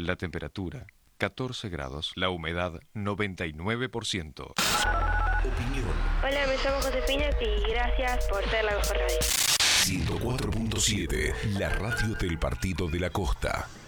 La temperatura 14 grados, la humedad 99%. Opinión. Hola, me llamo Josefina y gracias por ser la mejor radio. 104.7, la radio del Partido de la Costa.